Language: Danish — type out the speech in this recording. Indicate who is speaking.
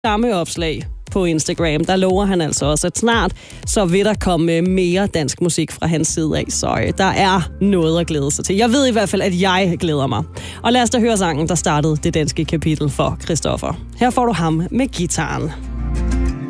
Speaker 1: samme opslag på Instagram, der lover han altså også, at snart så vil der komme mere dansk musik fra hans side af. Så der er noget at glæde sig til. Jeg ved i hvert fald, at jeg glæder mig. Og lad os da høre sangen, der startede det danske kapitel for Christoffer. Her får du ham med gitaren.